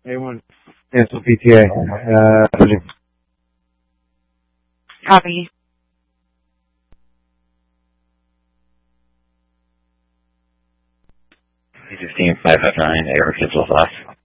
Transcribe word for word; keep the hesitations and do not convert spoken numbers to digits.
A one. Cancel P T A. Uh, Copy. fifteen five five nine, air cancel off.